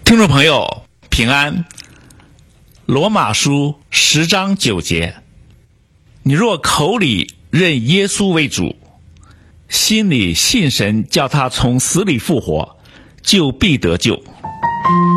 听众朋友平安，罗马书10章9节，你若口里认耶稣为主，心里信神叫他从死里复活，就必得救。